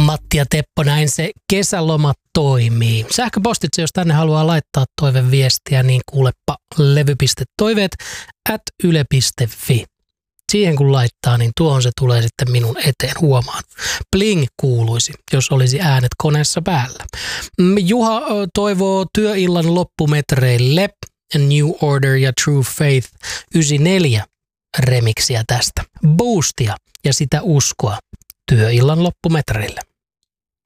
Matti ja Teppo, näin se kesäloma toimii. Sähköpostitse, jos tänne haluaa laittaa toiveviestiä, niin kuulepa levy.toiveet@yle.fi. Siihen kun laittaa, niin tuohon se tulee sitten minun eteen, huomaan. Bling kuuluisi, jos olisi äänet koneessa päällä. Juha toivoo työillan loppumetreille New Order ja True Faith 94 remiksiä tästä. Boostia ja sitä uskoa työillan loppumetreille.